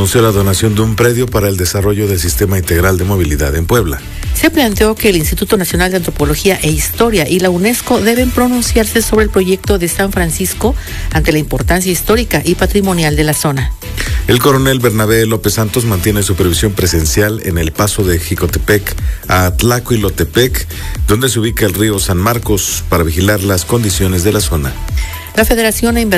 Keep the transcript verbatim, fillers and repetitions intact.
anunció la donación de un predio para el desarrollo del Sistema Integral de Movilidad en Puebla. Se planteó que el Instituto Nacional de Antropología e Historia y la UNESCO deben pronunciarse sobre el proyecto de San Francisco ante la importancia histórica y patrimonial de la zona. El coronel Bernabé López Santos mantiene supervisión presencial en el paso de Jicotepec a Tlacuilotepec, donde se ubica el río San Marcos, para vigilar las condiciones de la zona. La Federación